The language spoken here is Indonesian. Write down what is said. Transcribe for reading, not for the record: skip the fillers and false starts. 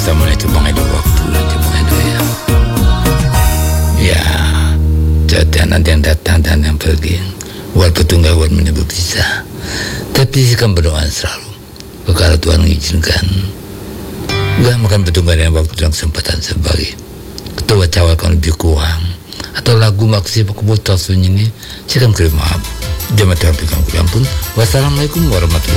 Sama itu Bang Edo waktu nanti Bang Edo ya. Ya, jadi nanti yang datang dan yang pergi. Walaupun tunggal buat menyebut bisa. Tapi kan berdoa selalu. Kalau Tuhan mengizinkan, gak makan petunggal yang waktu dan kesempatan sebagai ketua cawal kan lebih kurang atau lagu maksud kebutuhan ini saya kan kirim maaf. Jemaah Tuhan berikan kuliah pun. Wassalamualaikum warahmatullahi wabarakatuh.